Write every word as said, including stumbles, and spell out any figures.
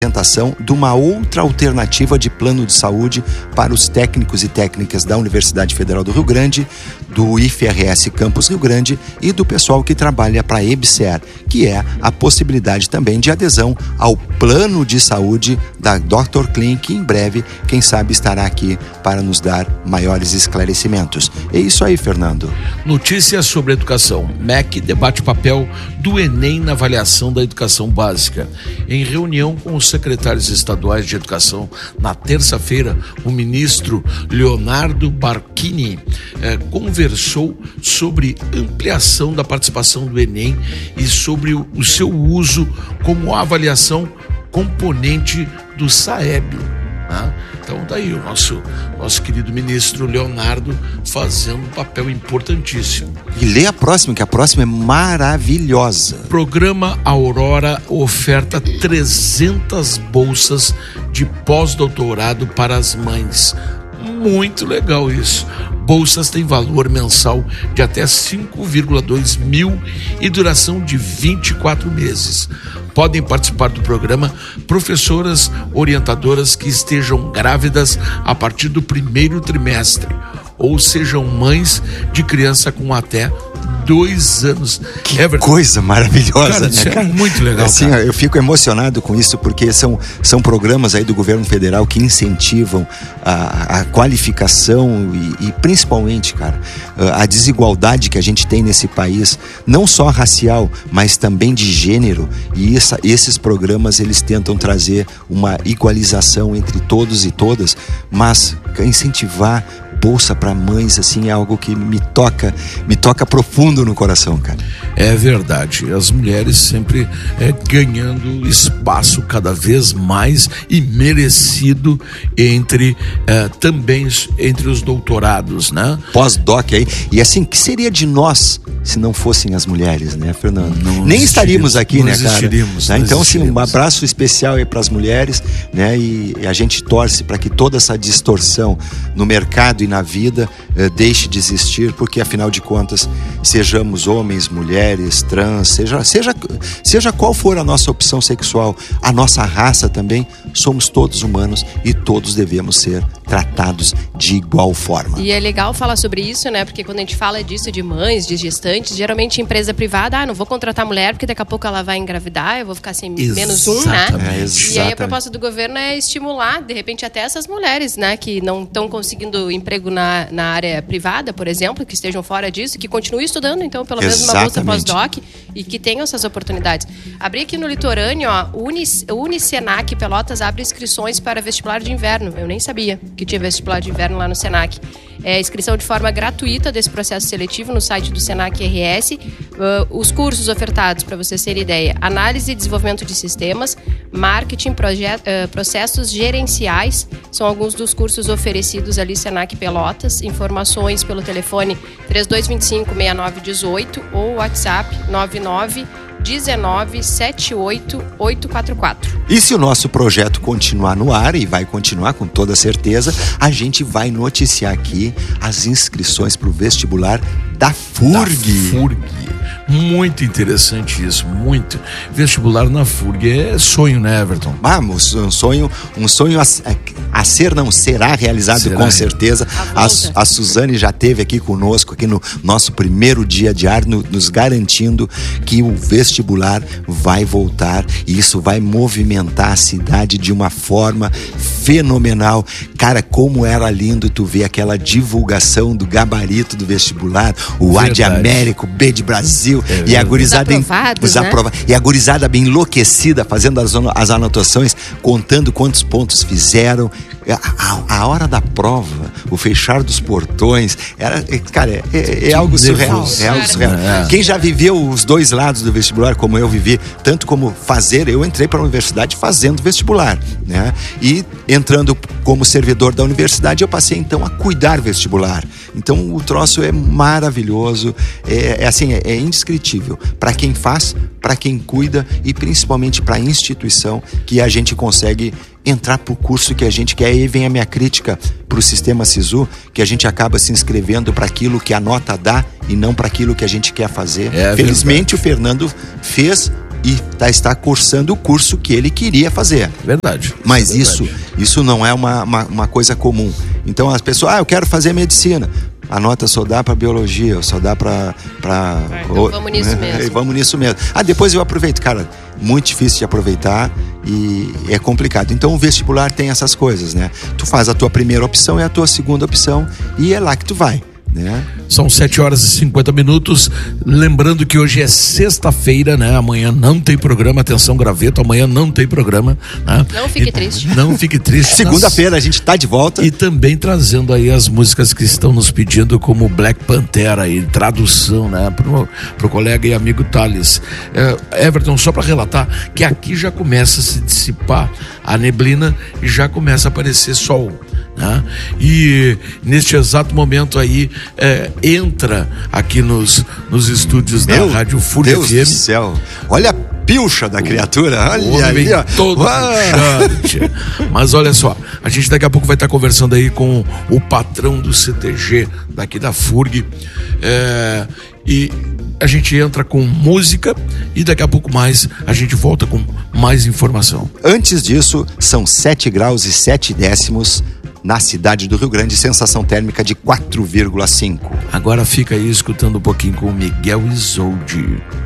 apresentação de uma outra alternativa de plano de saúde para os técnicos e técnicas da Universidade Federal do Rio Grande, do I F R S Campus Rio Grande e do pessoal que trabalha para a EBSER, que é a possibilidade também de adesão ao plano de saúde da doutor Klein, que em breve, quem sabe, estará aqui para nos dar maiores esclarecimentos. É isso aí, Fernando. Notícias sobre educação. M E C debate o papel do Enem na avaliação da educação básica. Em reunião com os secretários estaduais de educação, na terça-feira, o ministro Leonardo Barquini eh, conversou sobre ampliação da participação do Enem e sobre o, o seu uso como avaliação componente do SAEB. Né? Então daí o nosso, nosso querido ministro Leonardo fazendo um papel importantíssimo. E lê a próxima, que a próxima é maravilhosa. Programa Aurora oferta trezentas bolsas de pós-doutorado para as mães. Muito legal isso. Bolsas têm valor mensal de até cinco vírgula dois mil e duração de vinte e quatro meses. Podem participar do programa professoras orientadoras que estejam grávidas a partir do primeiro trimestre ou sejam mães de criança com até dois anos. Que é coisa maravilhosa, cara, né, é cara? Muito legal, assim, cara. Eu fico emocionado com isso, porque são, são programas aí do governo federal que incentivam a, a qualificação e, e principalmente, cara, a desigualdade que a gente tem nesse país, não só racial, mas também de gênero. E essa, esses programas, eles tentam trazer uma igualização entre todos e todas, mas incentivar bolsa para mães, assim, é algo que me toca, me toca profundo no coração, cara. É verdade, as mulheres sempre é, ganhando espaço cada vez mais e merecido entre, é, também entre os doutorados, né? Pós-doc aí, e assim, que seria de nós se não fossem as mulheres, né, Fernando? Não Nem estaríamos aqui, não né, cara? Existiríamos, né? não Então, assim, existiríamos. um abraço especial aí para as mulheres, né, e a gente torce para que toda essa distorção no mercado e na vida eh, deixe de existir, porque afinal de contas, sejamos homens, mulheres, trans, seja, seja, seja qual for a nossa opção sexual, a nossa raça também, somos todos humanos e todos devemos ser tratados de igual forma. E é legal falar sobre isso, né? Porque quando a gente fala disso de mães, de gestantes, geralmente empresa privada, ah, não vou contratar mulher porque daqui a pouco ela vai engravidar, eu vou ficar sem Exatamente. menos um, né? É, e aí a proposta do governo é estimular, de repente, até essas mulheres, né? Que não estão conseguindo emprego na, na área privada, por exemplo, que estejam fora disso, que continuem estudando, então, pelo menos uma bolsa pós-doc e que tenham essas oportunidades. Abri aqui no litorâneo, ó, o Unis, o Unisenac Pelotas abre inscrições para vestibular de inverno. Eu nem sabia que tinha vestibular de inverno lá no Senac. É, inscrição de forma gratuita desse processo seletivo no site do Senac R S. Uh, os cursos ofertados, para vocês terem ideia: análise e desenvolvimento de sistemas, marketing, projet, uh, processos gerenciais, são alguns dos cursos oferecidos ali Senac Pelotas. Informações pelo telefone três dois dois cinco, seis nove um oito ou WhatsApp nove nove dezenove, setenta e oito, oito quatro quatro. E se o nosso projeto continuar no ar, e vai continuar com toda certeza, a gente vai noticiar aqui as inscrições para o vestibular da FURG. Da FURG. Muito interessante isso, muito. Vestibular na FURG é sonho, né, Everton? Vamos, um sonho, um sonho a, a ser, não será realizado, será? Com certeza. A, a Suzane já esteve aqui conosco, aqui no nosso primeiro dia de ar, no, nos garantindo que o vestibular vai voltar e isso vai movimentar a cidade de uma forma fenomenal. Cara, como era lindo tu ver aquela divulgação do gabarito do vestibular, o A de América, o B de Brasil, é, e a gurizada em, os né? aprova, e a gurizada bem enlouquecida fazendo as, as anotações, contando quantos pontos fizeram. A, a, a hora da prova, o fechar dos portões, era, cara, é, é, é algo surreal, é algo surreal. É. Quem já viveu os dois lados do vestibular, como eu vivi, tanto como fazer, eu entrei para a universidade fazendo vestibular, né? E entrando como servidor da universidade, eu passei então a cuidar vestibular. Então o troço é maravilhoso, é, é assim, é, é indescritível para quem faz, para quem cuida e principalmente para a instituição, que a gente consegue entrar pro curso que a gente quer. E aí vem a minha crítica pro sistema SISU, que a gente acaba se inscrevendo para aquilo que a nota dá e não para aquilo que a gente quer fazer. É, Felizmente verdade. O Fernando fez e tá, está cursando o curso que ele queria fazer. Verdade. Mas é verdade. isso, isso não é uma, uma, uma coisa comum. Então as pessoas, ah, eu quero fazer medicina. A nota só dá para biologia, só dá para... Ah, então vamos nisso mesmo. Vamos nisso mesmo. Ah, depois eu aproveito. Cara, muito difícil de aproveitar e é complicado. Então o vestibular tem essas coisas, né? Tu faz a tua primeira opção e a tua segunda opção e é lá que tu vai, né? São sete horas e cinquenta minutos. Lembrando que hoje é sexta-feira, né? Amanhã não tem programa. Atenção, graveto, amanhã não tem programa, né? Não fique e, triste. Não fique triste. Segunda-feira a gente tá de volta. E também trazendo aí as músicas que estão nos pedindo, como Black Pantera e tradução, né? Pro, pro colega e amigo Thales. É, Everton, só para relatar que aqui já começa a se dissipar a neblina e já começa a aparecer sol, né? E neste exato momento aí é, entra aqui nos, nos estúdios Meu da Rádio F U R G Deus F M. do céu, olha a pilcha da criatura, olha aí, aí, todo puxante. Mas olha só, a gente daqui a pouco vai estar conversando aí com o patrão do C T G daqui da F U R G, é, e a gente entra com música e daqui a pouco mais a gente volta com mais informação. Antes disso, são sete graus e sete décimos na cidade do Rio Grande, sensação térmica de quatro vírgula cinco. Agora fica aí escutando um pouquinho com o Miguel Isolde.